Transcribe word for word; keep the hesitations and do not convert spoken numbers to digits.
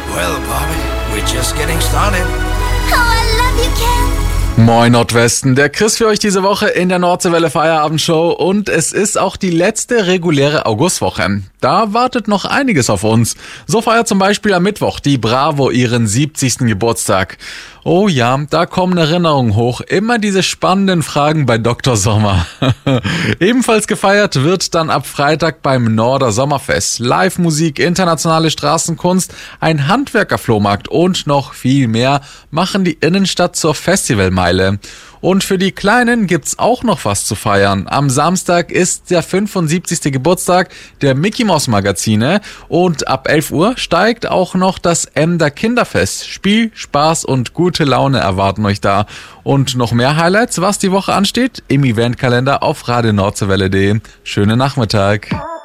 Well, Bobby, we're just getting started. Oh, I love you, Ken. Moin Nordwesten, der Chris für euch diese Woche in der Nordseewelle Feierabendshow und es ist auch die letzte reguläre Augustwoche. Da wartet noch einiges auf uns. So feiert zum Beispiel am Mittwoch die Bravo ihren siebzigsten Geburtstag. Oh ja, da kommen Erinnerungen hoch. Immer diese spannenden Fragen bei Doktor Sommer. Ebenfalls gefeiert wird dann ab Freitag beim Norder Sommerfest. Live-Musik, internationale Straßenkunst, ein Handwerkerflohmarkt und noch viel mehr machen die Innenstadt zur Festivalmeile. Und für die Kleinen gibt's auch noch was zu feiern. Am Samstag ist der fünfundsiebzigste Geburtstag der Mickey Mouse Magazine und ab elf Uhr steigt auch noch das Emder Kinderfest. Spiel, Spaß und gute Laune erwarten euch da. Und noch mehr Highlights, was die Woche ansteht, im Eventkalender auf radio nordseewelle punkt de. Schönen Nachmittag.